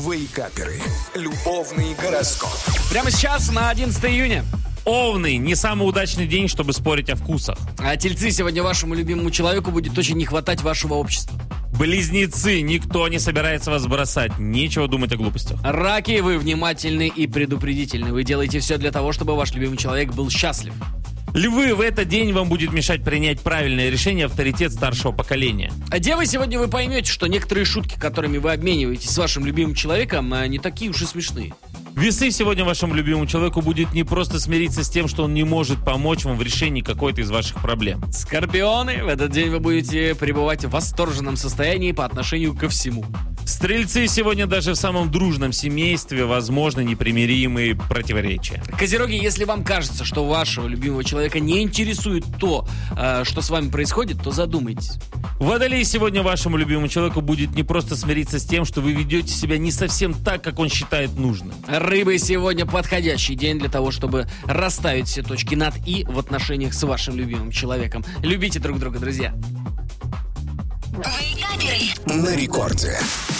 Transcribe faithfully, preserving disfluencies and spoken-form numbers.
Вейкаперы. Любовный гороскоп. Прямо сейчас на одиннадцатое июня. Овны, не самый удачный день, чтобы спорить о вкусах. А тельцы, сегодня вашему любимому человеку будет очень не хватать вашего общества. Близнецы, никто не собирается вас бросать. Нечего думать о глупостях. Раки, вы внимательны и предупредительны. Вы делаете все для того, чтобы ваш любимый человек был счастлив. Львы, в этот день вам будет мешать принять правильное решение авторитет старшего поколения. А девы, сегодня вы поймете, что некоторые шутки, которыми вы обмениваетесь с вашим любимым человеком, не такие уж и смешные. Весы, сегодня вашему любимому человеку будет не просто смириться с тем, что он не может помочь вам в решении какой-то из ваших проблем. Скорпионы, в этот день вы будете пребывать в восторженном состоянии по отношению ко всему. Стрельцы, сегодня даже в самом дружном семействе возможны непримиримые противоречия. Козероги, если вам кажется, что вашего любимого человека не интересует то, что с вами происходит, то задумайтесь. Водолей, сегодня вашему любимому человеку будет не просто смириться с тем, что вы ведете себя не совсем так, как он считает нужным. Рыбы, сегодня подходящий день для того, чтобы расставить все точки над «и» в отношениях с вашим любимым человеком. Любите друг друга, друзья. На рекорде.